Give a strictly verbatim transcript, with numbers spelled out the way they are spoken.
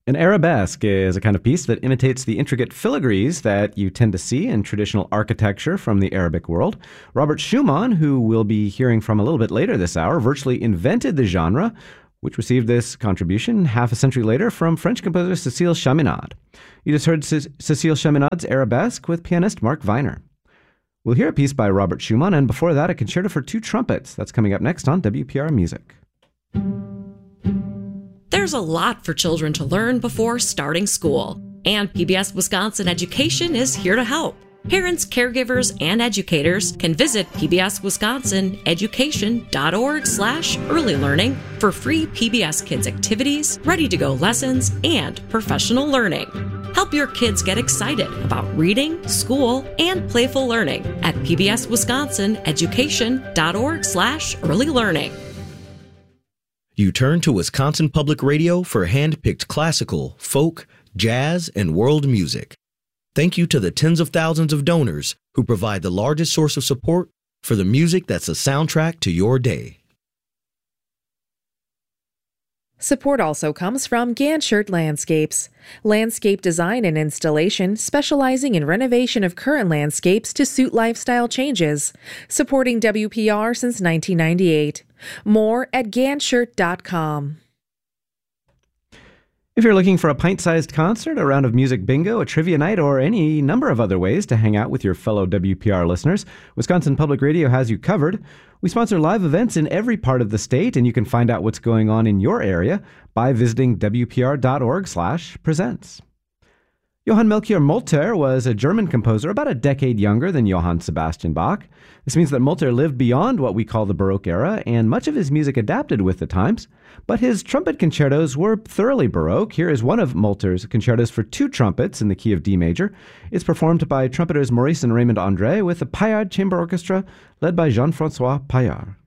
An arabesque is a kind of piece that imitates the intricate filigrees that you tend to see in traditional architecture from the Arabic world. Robert Schumann, who we'll be hearing from a little bit later this hour, virtually invented the genre, which received this contribution half a century later from French composer Cécile Chaminade. You just heard C- Cécile Chaminade's Arabesque with pianist Mark Weiner. We'll hear a piece by Robert Schumann, and before that, a concerto for two trumpets. That's coming up next on W P R Music. There's a lot for children to learn before starting school, and P B S Wisconsin Education is here to help. Parents, caregivers, and educators can visit P B S Wisconsin Education dot org slash early learning for free P B S Kids activities, ready-to-go lessons, and professional learning. Help your kids get excited about reading, school, and playful learning at P B S Wisconsin Education dot org slash early learning. You turn to Wisconsin Public Radio for hand-picked classical, folk, jazz, and world music. Thank you to the tens of thousands of donors who provide the largest source of support for the music that's the soundtrack to your day. Support also comes from Ganshert Landscapes, landscape design and installation specializing in renovation of current landscapes to suit lifestyle changes, supporting W P R since nineteen ninety-eight. More at ganshert dot com. If you're looking for a pint-sized concert, a round of music bingo, a trivia night, or any number of other ways to hang out with your fellow W P R listeners, Wisconsin Public Radio has you covered. We sponsor live events in every part of the state, and you can find out what's going on in your area by visiting W P R dot org slash presents. Johann Melchior Molter was a German composer about a decade younger than Johann Sebastian Bach. This means that Molter lived beyond what we call the Baroque era, and much of his music adapted with the times. But his trumpet concertos were thoroughly Baroque. Here is one of Molter's concertos for two trumpets in the key of D major. It's performed by trumpeters Maurice and Raymond André with the Paillard Chamber Orchestra led by Jean-François Paillard.